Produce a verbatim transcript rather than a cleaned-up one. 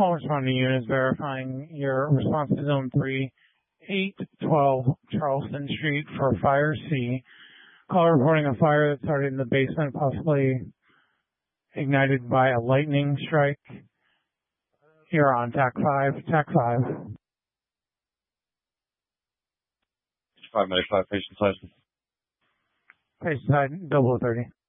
All responding units verifying your response to Zone three, eight twelve Charleston Street for Fire C. Call reporting a fire that started in the basement, possibly ignited by a lightning strike. You're on T A C five, T A C five. five ninety-five, patient side. Patient side, double thirty.